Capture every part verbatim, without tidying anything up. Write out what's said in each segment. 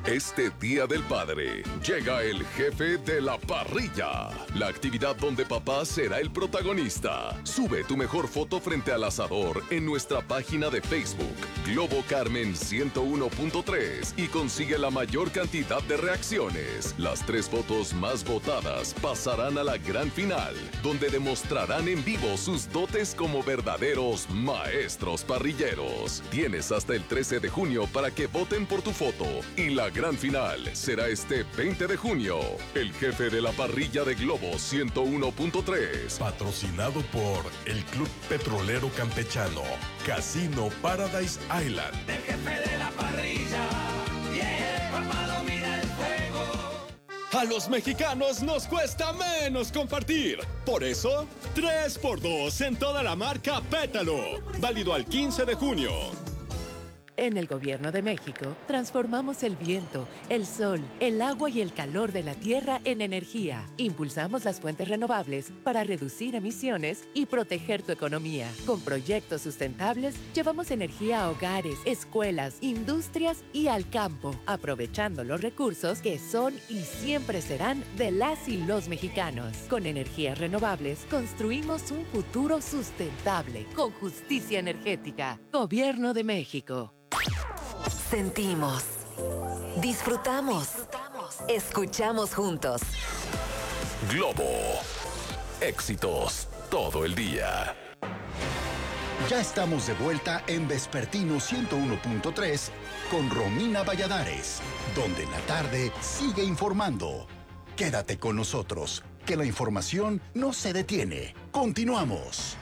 Este Día del Padre llega el jefe de la parrilla, la actividad donde papá será el protagonista. Sube tu mejor foto frente al asador en nuestra página de Facebook, Globo Carmen ciento uno punto tres, y consigue la mayor cantidad de reacciones. Las tres fotos más votadas pasarán a la gran final, donde demostrarán en vivo sus dotes como verdaderos maestros parrilleros. Tienes hasta el trece de junio para que voten por tu foto, y la gran final será este veinte de junio. El jefe de la parrilla de Globo ciento uno punto tres. Patrocinado por el Club Petrolero Campechano, Casino Paradise Island. El jefe de la parrilla, yeah, papá domina el fuego. A los mexicanos nos cuesta menos compartir. Por eso, tres por dos en toda la marca Pétalo. Válido al quince de junio. En el Gobierno de México, transformamos el viento, el sol, el agua y el calor de la tierra en energía. Impulsamos las fuentes renovables para reducir emisiones y proteger tu economía. Con proyectos sustentables, llevamos energía a hogares, escuelas, industrias y al campo, aprovechando los recursos que son y siempre serán de las y los mexicanos. Con energías renovables, construimos un futuro sustentable, con justicia energética. Gobierno de México. Sentimos, disfrutamos, escuchamos juntos. Globo. Éxitos todo el día. Ya estamos de vuelta en Vespertino ciento uno punto tres con Romina Valladares, donde la tarde sigue informando. Quédate con nosotros, que la información no se detiene. Continuamos.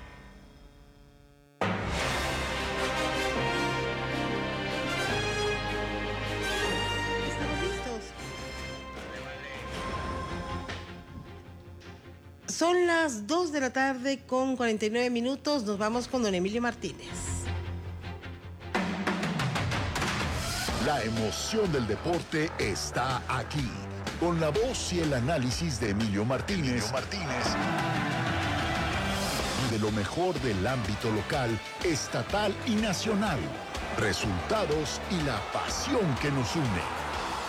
Son las dos de la tarde con cuarenta y nueve minutos. Nos vamos con don Emilio Martínez. La emoción del deporte está aquí, con la voz y el análisis de Emilio Martínez, Emilio Martínez. Y de lo mejor del ámbito local, estatal y nacional. Resultados y la pasión que nos une.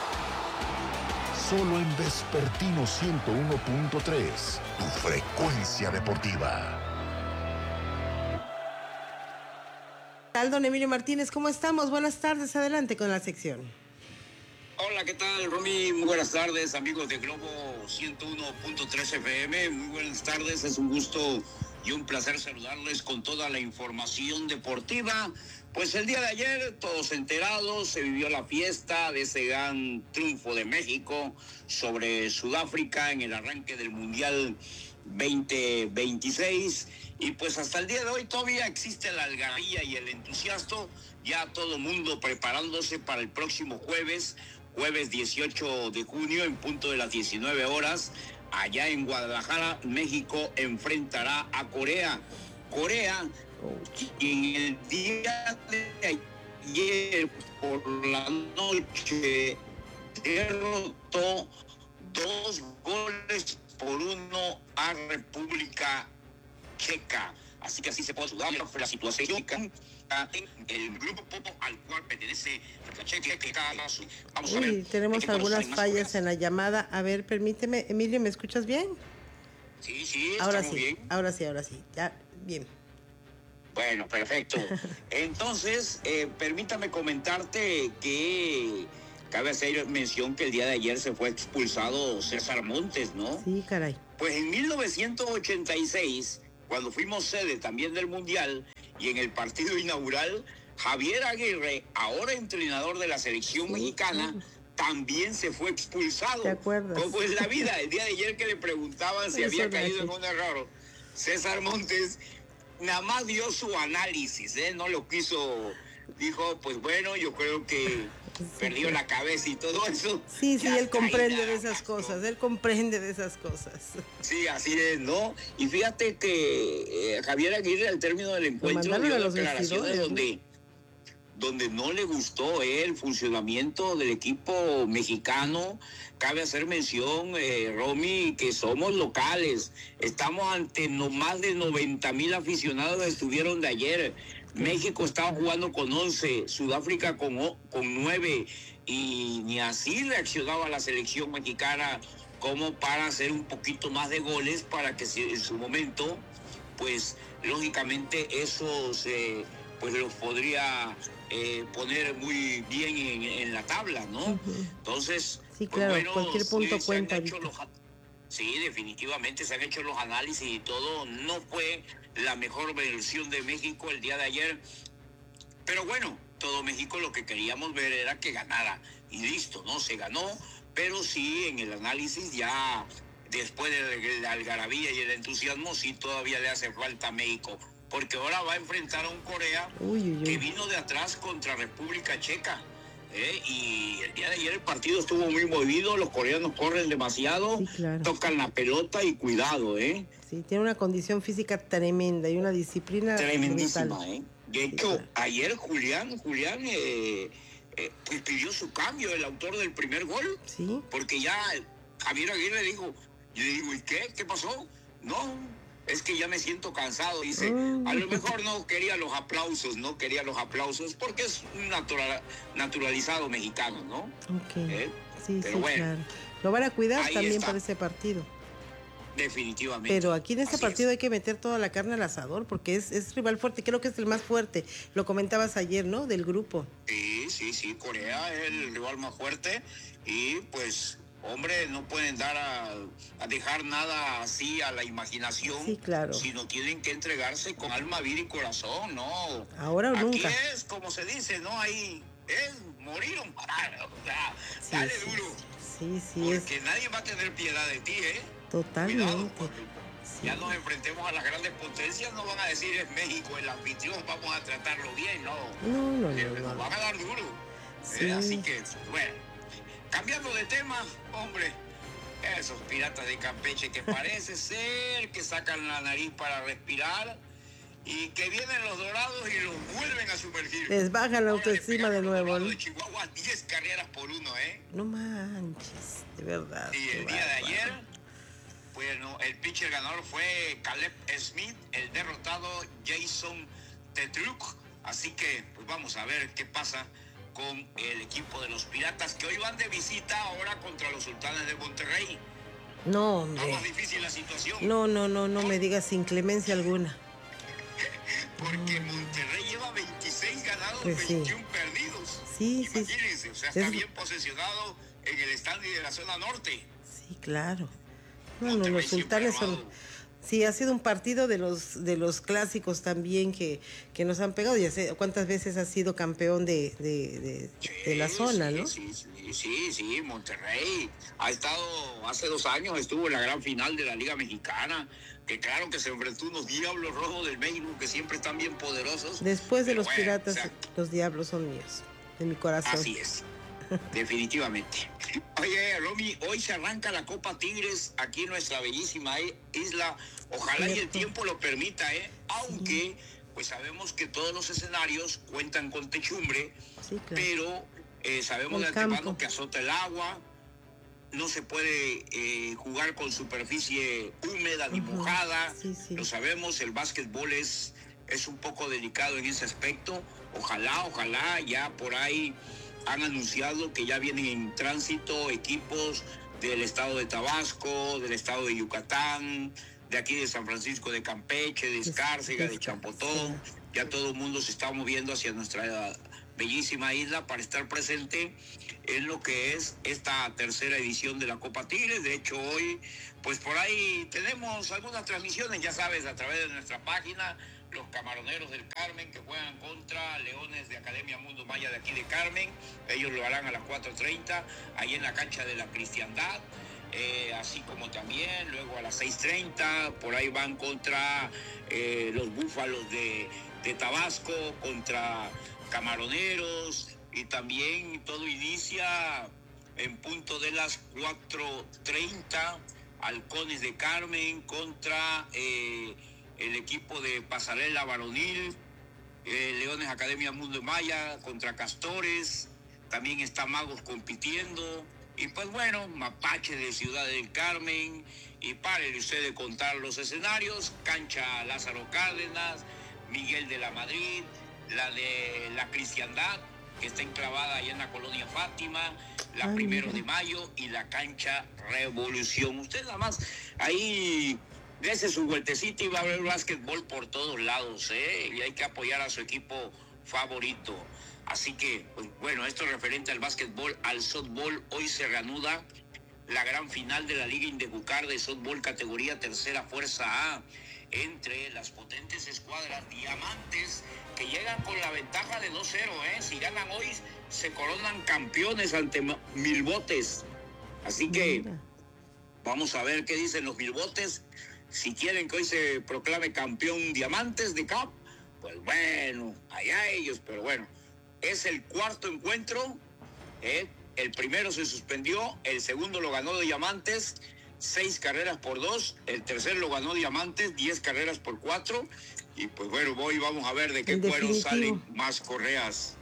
Solo en Vespertino ciento uno punto tres, tu frecuencia deportiva. ¿Qué tal, don Emilio Martínez? ¿Cómo estamos? Buenas tardes, adelante con la sección. Hola, ¿qué tal, Romy? Muy buenas tardes, amigos de Globo ciento uno punto tres F M. Muy buenas tardes, es un gusto y un placer saludarles con toda la información deportiva. Pues el día de ayer, todos enterados, se vivió la fiesta de ese gran triunfo de México sobre Sudáfrica en el arranque del Mundial veinte veintiséis. Y pues hasta el día de hoy todavía existe la algarabía y el entusiasmo. Ya todo mundo preparándose para el próximo jueves, jueves dieciocho de junio, en punto de las diecinueve horas. Allá en Guadalajara, México enfrentará a Corea. Corea, y en el día de ayer por la noche derrotó dos goles por uno a República Checa. Así que así se puede sudar la situación en el grupo al cual pertenece la Checa. Vamos a ver. Uy, tenemos algunas fallas en la llamada. A ver, permíteme. Emilio, ¿me escuchas bien? Sí, sí, ahora estamos sí, bien. Ahora sí, ahora sí. Ya, bien. Bueno, perfecto. Entonces, eh, permítame comentarte que cabe hacer mención que el día de ayer se fue expulsado César Montes, ¿no? Sí, caray. Pues en mil novecientos ochenta y seis, cuando fuimos sede también del Mundial, y en el partido inaugural, Javier Aguirre, ahora entrenador de la selección sí, mexicana, sí. también se fue expulsado. ¿Te acuerdas? ¿Cómo es la vida? El día de ayer que le preguntaban si había caído en un error, César Montes nada más dio su análisis, ¿eh? No lo quiso, dijo, pues bueno, yo creo que sí, perdió la cabeza y todo eso. Sí, sí, él comprende de esas cosas, él comprende de esas cosas. Sí, así es, ¿no? Y fíjate que eh, Javier Aguirre al término del encuentro dio declaraciones donde, donde no le gustó eh, el funcionamiento del equipo mexicano. Cabe hacer mención, eh, Romy, que somos locales. Estamos ante no más de noventa mil aficionados que estuvieron de ayer. Okay. México estaba jugando con once, Sudáfrica con, con nueve, y ni así reaccionaba la selección mexicana como para hacer un poquito más de goles para que en su momento, pues lógicamente eso se, pues los podría eh, poner muy bien en, en la tabla, ¿no? Uh-huh. Entonces, sí, claro, pues bueno, cualquier punto sí, cuenta. Los, sí, definitivamente se han hecho los análisis y todo. No fue la mejor versión de México el día de ayer, pero bueno, todo México lo que queríamos ver era que ganara y listo, ¿no? Se ganó, pero sí en el análisis ya después de la algarabía y el entusiasmo sí todavía le hace falta a México, porque ahora va a enfrentar a un Corea uy, uy, uy. que vino de atrás contra República Checa. ¿Eh? Y el día de ayer el partido estuvo muy movido, los coreanos corren demasiado, sí, claro. tocan la pelota y cuidado, ¿eh? Sí, tiene una condición física tremenda y una disciplina tremendísima, brutal. ¿eh? De hecho, sí, claro. ayer Julián, Julián eh, eh, pues pidió su cambio, el autor del primer gol, sí, porque ya Javier Aguirre dijo, yo digo, ¿y qué? ¿Qué pasó? No, es que ya me siento cansado, dice. Mm. A lo mejor no quería los aplausos, no quería los aplausos, porque es un natural, naturalizado mexicano, ¿no? Ok, ¿Eh? sí, Pero sí, bueno, claro. Lo van a cuidar también está. para ese partido. Definitivamente. Pero aquí en este Así partido es. hay que meter toda la carne al asador, porque es, es rival fuerte, creo que es el más fuerte. Lo comentabas ayer, ¿no? Del grupo. Sí, sí, sí, Corea es el rival más fuerte y pues... Hombre, no pueden dar a, a dejar nada así a la imaginación, sí, claro. sino tienen que entregarse con alma, vida y corazón, ¿no? Ahora o Aquí nunca. es, como se dice, ¿no? Ahí es morir o parar, o sea, sí, dale sí, duro. Sí, sí, porque es... nadie va a tener piedad de ti, ¿eh? Totalmente. Cuidado, cuando sí. ya nos enfrentemos a las grandes potencias, no van a decir es México el anfitrión, vamos a tratarlo bien, no. No, no, no. Eh, no, nos no. van a dar duro. Sí. Eh, así que, bueno. Cambiando de tema, hombre, esos piratas de Campeche que parece ser que sacan la nariz para respirar y que vienen los dorados y los vuelven a sumergir. Les bajan la autoestima de nuevo, ¿no? De Chihuahua, diez carreras por uno, ¿eh? No manches, de verdad. Y el día de ayer, bueno, el pitcher ganador fue Caleb Smith, el derrotado Jason Tetruk. Así que, pues vamos a ver qué pasa con el equipo de los Piratas, que hoy van de visita ahora contra los Sultanes de Monterrey. No, hombre. Está más difícil la situación. No, no, no, no me digas sin clemencia alguna. Porque Monterrey lleva veintiséis ganados, pues veintiuno sí. perdidos. Sí, sí. Imagínense, o sea, está es... bien posesionado en el stand de la zona norte. Sí, claro. Bueno, los Sultanes son... Sí, ha sido un partido de los de los clásicos también que, que nos han pegado. Ya sé cuántas veces ha sido campeón de, de, de, sí, de la zona, sí, ¿no? Sí, sí, sí, sí, Monterrey ha estado, hace dos años estuvo en la gran final de la Liga Mexicana, que claro que se enfrentó unos Diablos Rojos del México que siempre están bien poderosos. Después de los bueno, Piratas, o sea, los Diablos son míos, de mi corazón. Así es. Definitivamente. Oye, Romy, hoy se arranca la Copa Tigres aquí en nuestra bellísima isla. Ojalá y el tiempo lo permita, ¿eh? Aunque, sí. pues sabemos que todos los escenarios cuentan con techumbre, sí, claro. pero eh, sabemos el de antemano campo. que azota el agua, no se puede eh, jugar con superficie húmeda ni uh-huh. mojada. Sí, sí. Lo sabemos, el básquetbol es, es un poco delicado en ese aspecto. Ojalá, ojalá, ya por ahí han anunciado que ya vienen en tránsito equipos del estado de Tabasco, del estado de Yucatán, de aquí de San Francisco de Campeche, de Escárcega, de Champotón. Ya todo el mundo se está moviendo hacia nuestra bellísima isla para estar presente en lo que es esta tercera edición de la Copa Tigres. De hecho, hoy, pues por ahí tenemos algunas transmisiones, ya sabes, a través de nuestra página. Los Camaroneros del Carmen que juegan contra Leones de Academia Mundo Maya de aquí de Carmen. Ellos lo harán a las cuatro treinta, ahí en la cancha de la Cristiandad. Eh, así como también luego a las seis treinta, por ahí van contra eh, los Búfalos de, de Tabasco, contra Camaroneros. Y también todo inicia en punto de las cuatro treinta, Halcones de Carmen contra... Eh, el equipo de Pasarela Varonil, eh, Leones Academia Mundo Maya contra Castores, también está Magos compitiendo, y pues bueno, Mapache de Ciudad del Carmen, y párele usted de contar los escenarios, cancha Lázaro Cárdenas, Miguel de la Madrid, la de la Cristiandad, que está enclavada allá en la colonia Fátima, la Ay, Primero mira. de Mayo y la cancha Revolución. Usted nada más ahí dése su vueltecita y va a haber básquetbol por todos lados, ¿eh? Y hay que apoyar a su equipo favorito. Así que, pues, bueno, esto referente al básquetbol, al softball, hoy se reanuda la gran final de la Liga Indebucar de softball categoría tercera fuerza A, entre las potentes escuadras Diamantes, que llegan con la ventaja de dos cero, ¿eh? Si ganan hoy, se coronan campeones ante Milbotes. Así que Mira. vamos a ver qué dicen los Milbotes. Si quieren que hoy se proclame campeón Diamantes de C A P, pues bueno, allá ellos, pero bueno, es el cuarto encuentro, ¿eh? El primero se suspendió, el segundo lo ganó Diamantes, seis carreras por dos, el tercero lo ganó Diamantes, diez carreras por cuatro, y pues bueno, hoy vamos a ver de qué En cuero definitivo. salen más correas.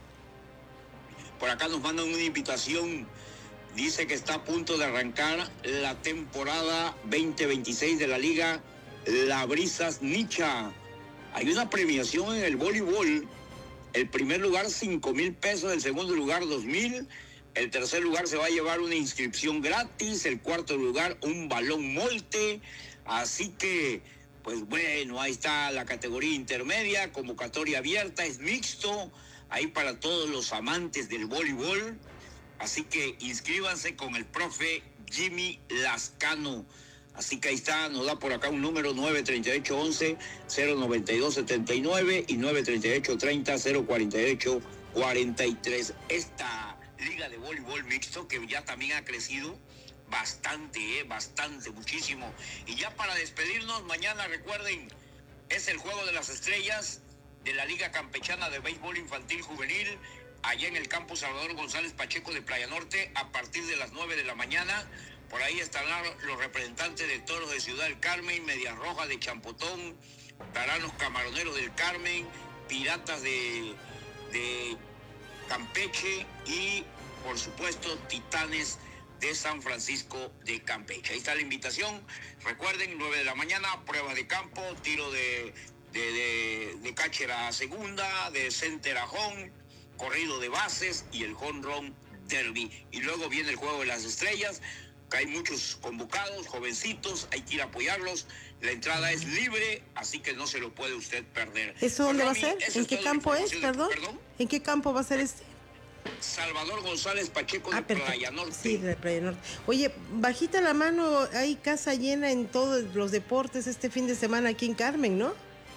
Por acá nos mandan una invitación, dice que está a punto de arrancar la temporada veinte veintiséis de la Liga La Brisas Nicha. Hay una premiación en el voleibol, el primer lugar cinco mil pesos, el segundo lugar dos mil. El tercer lugar se va a llevar una inscripción gratis, el cuarto lugar un balón molte, así que, pues bueno, ahí está la categoría intermedia, convocatoria abierta, es mixto, ahí para todos los amantes del voleibol, así que inscríbanse con el profe Jimmy Lascano. Así que ahí está, nos da por acá un número nueve tres ocho once cero noventa y dos setenta y nueve y nueve tres ocho treinta cero cuarenta y ocho cuarenta y tres. Esta liga de voleibol mixto que ya también ha crecido bastante, eh, bastante, muchísimo. Y ya para despedirnos, mañana recuerden, es el Juego de las Estrellas de la Liga Campechana de Béisbol Infantil Juvenil, allá en el campo Salvador González Pacheco de Playa Norte, a partir de las nueve de la mañana. Por ahí estarán los representantes de Toros de Ciudad del Carmen, Medias Rojas de Champotón, estarán los Camaroneros del Carmen, Piratas de, de Campeche y, por supuesto, Titanes de San Francisco de Campeche. Ahí está la invitación. Recuerden, nueve de la mañana, prueba de campo, tiro de, de, de, de catcher a segunda, de center a home, corrido de bases y el home run derby. Y luego viene el Juego de las Estrellas, que hay muchos convocados, jovencitos, hay que ir a apoyarlos. La entrada es libre, así que no se lo puede usted perder. ¿Eso dónde Pues, va a Romy, ser? esa ¿En es qué toda la campo es? información de- Perdón. ¿En qué campo va a ser este? Salvador González Pacheco de Ah, perfecto. Playa Norte. Sí, de Playa Norte. Oye, bajita la mano, hay casa llena en todos los deportes este fin de semana aquí en Carmen, ¿no?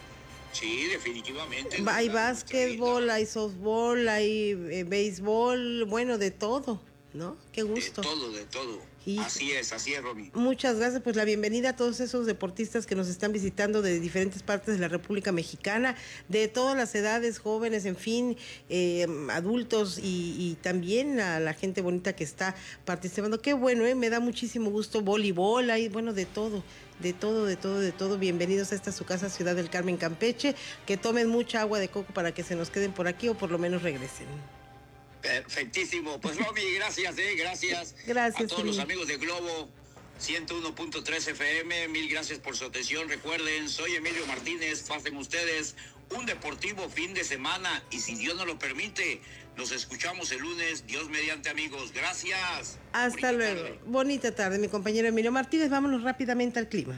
Sí, definitivamente. Va- Hay básquetbol, hay softball, hay eh, béisbol, bueno, de todo, ¿no? Qué De gusto. todo, de todo. Y- Así es, así es, Romy. Muchas gracias, pues la bienvenida a todos esos deportistas que nos están visitando de diferentes partes de la República Mexicana, de todas las edades, jóvenes, en fin, eh, adultos y, y también a la gente bonita que está participando. Qué bueno, eh, me da muchísimo gusto, voleibol, hay, bueno, de todo, de todo, de todo, de todo. Bienvenidos a esta su casa, Ciudad del Carmen, Campeche, que tomen mucha agua de coco para que se nos queden por aquí o por lo menos regresen. Perfectísimo. Pues, Romy, gracias, eh, gracias. Gracias, a todos los Emilio. amigos de Globo ciento uno punto tres F M. Mil gracias por su atención. Recuerden, soy Emilio Martínez. Pasen ustedes un deportivo fin de semana y si Dios nos lo permite, nos escuchamos el lunes. Dios mediante, amigos. Gracias. Hasta Bonita luego. tarde. Bonita tarde, mi compañero Emilio Martínez. Vámonos rápidamente al clima.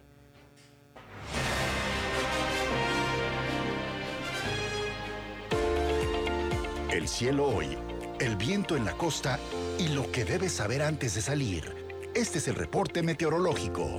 El cielo hoy, el viento en la costa y lo que debes saber antes de salir. Este es el reporte meteorológico.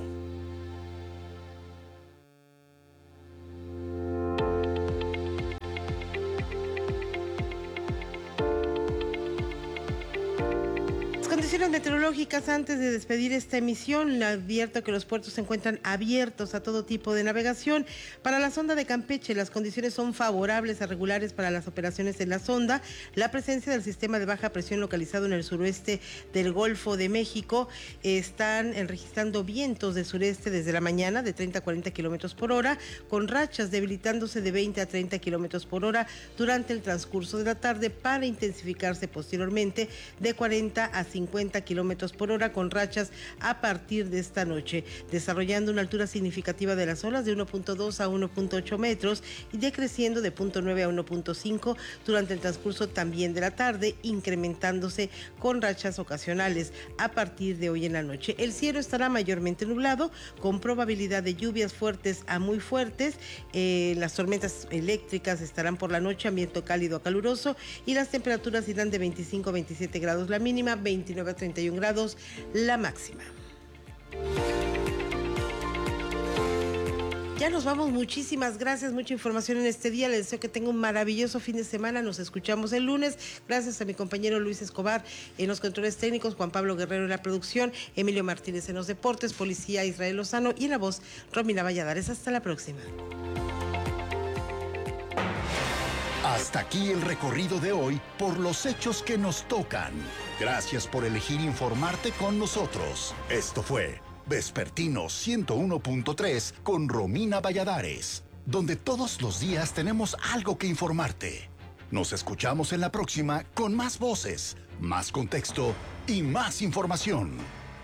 Condiciones meteorológicas antes de despedir esta emisión. Le advierto que los puertos se encuentran abiertos a todo tipo de navegación. Para la sonda de Campeche, las condiciones son favorables a regulares para las operaciones en la sonda. La presencia del sistema de baja presión localizado en el suroeste del Golfo de México están registrando vientos de sureste desde la mañana de treinta a cuarenta kilómetros por hora, con rachas debilitándose de veinte a treinta kilómetros por hora durante el transcurso de la tarde para intensificarse posteriormente de cuarenta a cincuenta cincuenta kilómetros por hora con rachas a partir de esta noche, desarrollando una altura significativa de las olas de uno punto dos a uno punto ocho metros y decreciendo de punto nueve a uno punto cinco durante el transcurso también de la tarde, incrementándose con rachas ocasionales a partir de hoy en la noche. El cielo estará mayormente nublado, con probabilidad de lluvias fuertes a muy fuertes. Eh, las tormentas eléctricas estarán por la noche, ambiente cálido a caluroso, y las temperaturas irán de veinticinco a veintisiete grados la mínima, veintinueve a treinta y un grados la máxima. Ya nos vamos, muchísimas gracias, mucha información en este día. Les deseo que tenga un maravilloso fin de semana. Nos escuchamos el lunes. Gracias a mi compañero Luis Escobar en los controles técnicos, Juan Pablo Guerrero en la producción, Emilio Martínez en los deportes, Policía Israel Lozano y en la voz Romina Valladares. Hasta la próxima. Hasta aquí el recorrido de hoy por los hechos que nos tocan. Gracias por elegir informarte con nosotros. Esto fue Vespertino ciento uno punto tres con Romina Valladares, donde todos los días tenemos algo que informarte. Nos escuchamos en la próxima con más voces, más contexto y más información.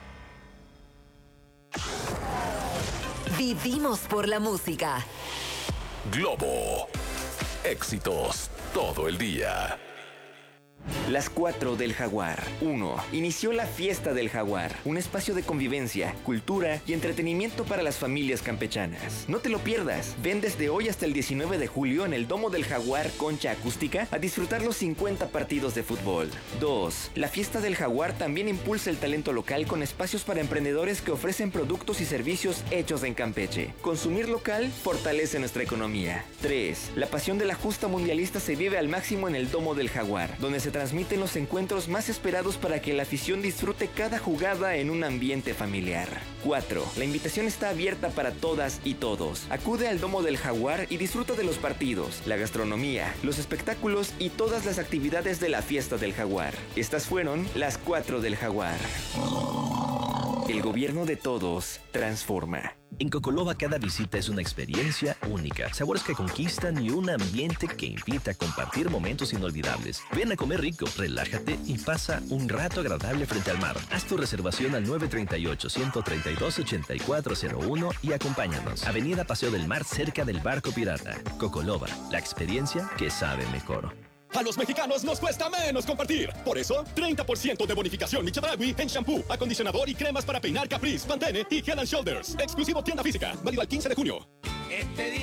Vivimos por la música. Globo. Éxitos todo el día. Las cuatro del Jaguar. uno. Inició la Fiesta del Jaguar, un espacio de convivencia, cultura y entretenimiento para las familias campechanas. No te lo pierdas. Ven desde hoy hasta el diecinueve de julio en el Domo del Jaguar Concha Acústica a disfrutar los cincuenta partidos de fútbol. dos. La Fiesta del Jaguar también impulsa el talento local con espacios para emprendedores que ofrecen productos y servicios hechos en Campeche. Consumir local fortalece nuestra economía. tres. La pasión de la justa mundialista se vive al máximo en el Domo del Jaguar, donde se transmiten los encuentros más esperados para que la afición disfrute cada jugada en un ambiente familiar. cuatro. La invitación está abierta para todas y todos. Acude al Domo del Jaguar y disfruta de los partidos, la gastronomía, los espectáculos y todas las actividades de la Fiesta del Jaguar. Estas fueron las cuatro del Jaguar. El gobierno de todos transforma. En Cocoloba cada visita es una experiencia única, sabores que conquistan y un ambiente que invita a compartir momentos inolvidables. Ven a comer rico, relájate y pasa un rato agradable frente al mar. Haz tu reservación al nueve tres ocho, uno tres dos, ocho cuatro cero uno y acompáñanos. Avenida Paseo del Mar, cerca del Barco Pirata. Cocoloba, la experiencia que sabe mejor. A los mexicanos nos cuesta menos compartir. Por eso, treinta por ciento de bonificación Michedragui en shampoo, acondicionador y cremas para peinar Caprice, Pantene y Head and Shoulders. Exclusivo tienda física. Válido al quince de junio. Este día